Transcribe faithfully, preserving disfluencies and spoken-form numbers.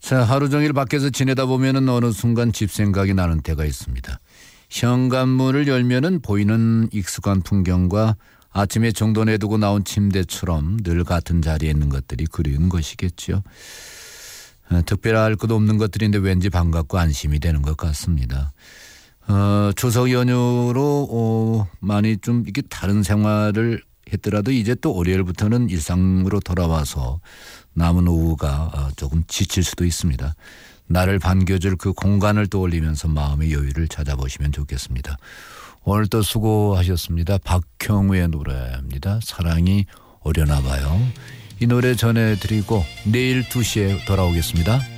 자, 하루 종일 밖에서 지내다 보면은 어느 순간 집 생각이 나는 때가 있습니다. 현관문을 열면은 보이는 익숙한 풍경과 아침에 정돈해두고 나온 침대처럼 늘 같은 자리에 있는 것들이 그리운 것이겠죠. 특별할 것도 없는 것들인데 왠지 반갑고 안심이 되는 것 같습니다. 어, 추석 연휴로 어, 많이 좀 이렇게 다른 생활을 했더라도 이제 또 월요일부터는 일상으로 돌아와서 남은 오후가 어, 조금 지칠 수도 있습니다. 나를 반겨줄 그 공간을 떠올리면서 마음의 여유를 찾아보시면 좋겠습니다. 오늘 또 수고하셨습니다. 박형우의 노래입니다. 사랑이 어려나 봐요. 이 노래 전해드리고 내일 두 시에 돌아오겠습니다.